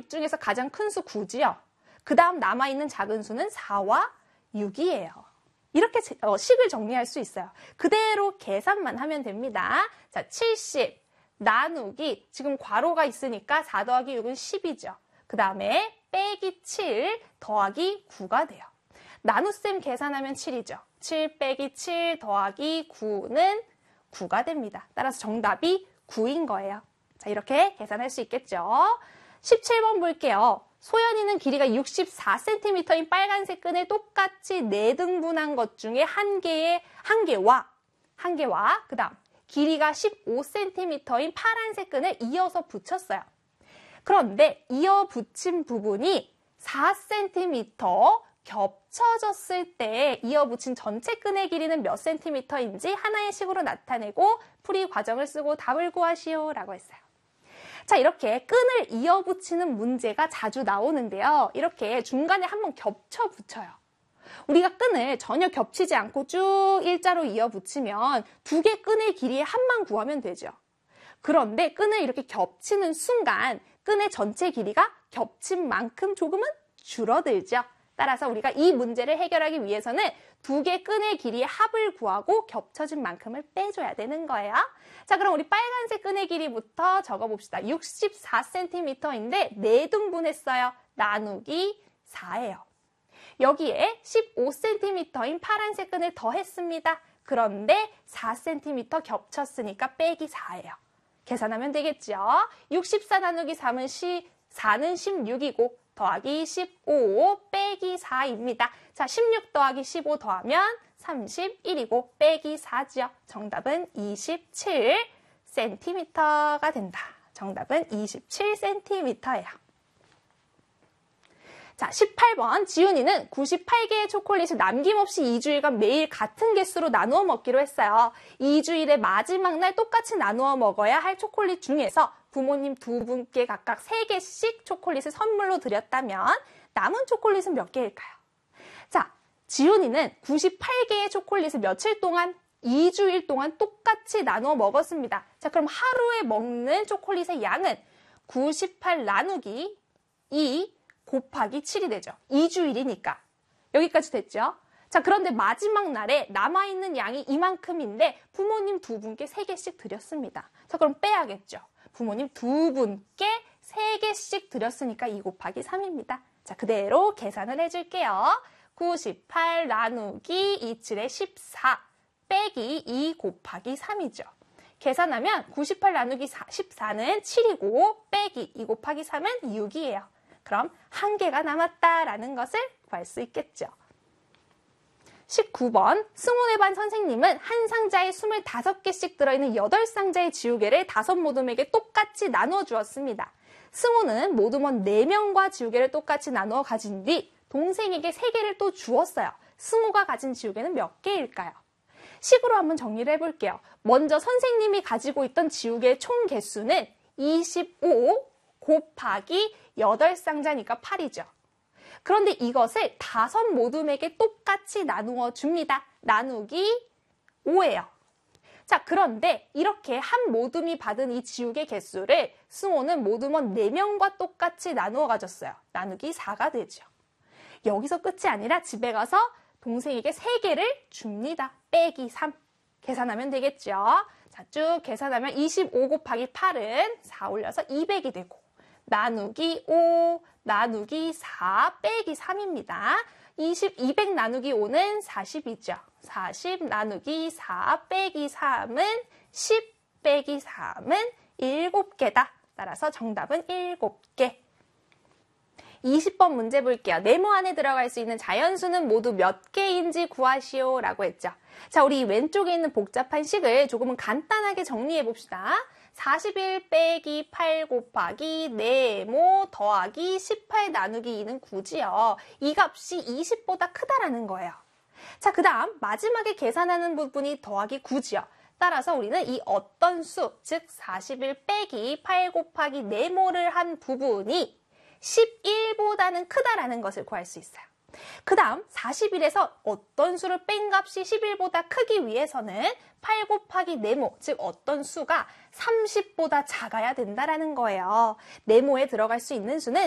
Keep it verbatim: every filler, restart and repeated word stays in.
육 중에서 가장 큰 수 구지요. 그 다음 남아있는 작은 수는 사와 육이에요. 이렇게 식을 정리할 수 있어요. 그대로 계산만 하면 됩니다. 자, 칠십 나누기, 지금 괄호가 있으니까 사 더하기 육은 십이죠. 그 다음에 빼기 칠 더하기 구가 돼요. 나눗셈 계산하면 칠이죠. 칠 빼기 칠 더하기 구는 구가 됩니다. 따라서 정답이 구인 거예요. 자, 이렇게 계산할 수 있겠죠. 십칠 번 볼게요. 소연이는 길이가 육십사 센티미터인 빨간색 끈을 똑같이 네 등분한 것 중에 한 개의, 한 개와, 한 개와, 그 다음, 길이가 십오 센티미터인 파란색 끈을 이어서 붙였어요. 그런데 이어 붙인 부분이 사 센티미터 겹쳐졌을 때 이어 붙인 전체 끈의 길이는 몇 센티미터인지 하나의 식으로 나타내고 풀이 과정을 쓰고 답을 구하시오 라고 했어요. 자, 이렇게 끈을 이어 붙이는 문제가 자주 나오는데요. 이렇게 중간에 한번 겹쳐 붙여요. 우리가 끈을 전혀 겹치지 않고 쭉 일자로 이어 붙이면 두 개 끈의 길이의 합만 구하면 되죠. 그런데 끈을 이렇게 겹치는 순간 끈의 전체 길이가 겹친 만큼 조금은 줄어들죠. 따라서 우리가 이 문제를 해결하기 위해서는 두 개 끈의 길이의 합을 구하고 겹쳐진 만큼을 빼줘야 되는 거예요. 자, 그럼 우리 빨간색 끈의 길이부터 적어봅시다. 육십사 센티미터인데 네 등분했어요. 나누기 사예요. 여기에 십오 센티미터인 파란색 끈을 더했습니다. 그런데 사 센티미터 겹쳤으니까 빼기 사예요. 계산하면 되겠죠. 육십사 나누기 삼은 사는 십육이고 더하기 십오 빼기 사입니다. 자, 십육 더하기 십오 더하면 삼십일이고 빼기 사죠. 정답은 이십칠 센티미터가 된다. 정답은 이십칠 센티미터예요. 자, 십팔 번 지훈이는 구십팔 개의 초콜릿을 남김없이 이 주일간 매일 같은 개수로 나누어 먹기로 했어요. 이 주일의 마지막 날 똑같이 나누어 먹어야 할 초콜릿 중에서 부모님 두 분께 각각 세 개씩 초콜릿을 선물로 드렸다면 남은 초콜릿은 몇 개일까요? 자, 지훈이는 구십팔 개의 초콜릿을 며칠 동안, 이 주일 동안 똑같이 나누어 먹었습니다. 자, 그럼 하루에 먹는 초콜릿의 양은 구십팔 나누기 이 곱하기 칠이 되죠. 이 주일이니까. 여기까지 됐죠? 자, 그런데 마지막 날에 남아있는 양이 이만큼인데 부모님 두 분께 세 개씩 드렸습니다. 자, 그럼 빼야겠죠. 부모님 두 분께 세 개씩 드렸으니까 이 곱하기 삼입니다. 자, 그대로 계산을 해줄게요. 구십팔 나누기 이십칠의 십사 빼기 이 곱하기 삼이죠. 계산하면 구십팔 나누기 십사는 칠이고 빼기 이 곱하기 삼은 육이에요. 그럼 한 개가 남았다라는 것을 구할 수 있겠죠. 십구 번 승훈의 반 선생님은 한 상자에 스물다섯 개씩 들어있는 여덟 상자의 지우개를 다섯 모둠에게 똑같이 나누어 주었습니다. 승훈은 모둠원 네 명과 지우개를 똑같이 나누어 가진 뒤 동생에게 세 개를 또 주었어요. 승우가 가진 지우개는 몇 개일까요? 식으로 한번 정리를 해볼게요. 먼저 선생님이 가지고 있던 지우개의 총 개수는 이십오 곱하기 여덟 상자니까 팔이죠. 그런데 이것을 다섯 모둠에게 똑같이 나누어 줍니다. 나누기 오예요. 자, 그런데 이렇게 한 모둠이 받은 이 지우개 개수를 승호는 모둠원 네 명과 똑같이 나누어 가졌어요. 나누기 사가 되죠. 여기서 끝이 아니라 집에 가서 동생에게 세 개를 줍니다. 빼기 삼. 계산하면 되겠죠. 자, 쭉 계산하면 이십오 곱하기 팔은 사 올려서 이백이 되고 나누기 오, 나누기 사, 빼기 삼입니다. 이십, 이백 나누기 오는 사십이죠. 사십 나누기 사, 빼기 삼은 십, 빼기 삼은 일곱 개다. 따라서 정답은 일곱 개. 이십 번 문제 볼게요. 네모 안에 들어갈 수 있는 자연수는 모두 몇 개인지 구하시오 라고 했죠. 자, 우리 왼쪽에 있는 복잡한 식을 조금은 간단하게 정리해 봅시다. 사십일 빼기 팔 곱하기 네모 더하기 십팔 나누기 이는 구지요. 이 값이 이십보다 크다라는 거예요. 자, 그 다음 마지막에 계산하는 부분이 더하기 구지요. 따라서 우리는 이 어떤 수, 즉 사십일 빼기 팔 곱하기 네모를 한 부분이 십일보다는 크다라는 것을 구할 수 있어요. 그 다음 사십일에서 어떤 수를 뺀 값이 십일보다 크기 위해서는 팔 곱하기 네모, 즉 어떤 수가 삼십보다 작아야 된다라는 거예요. 네모에 들어갈 수 있는 수는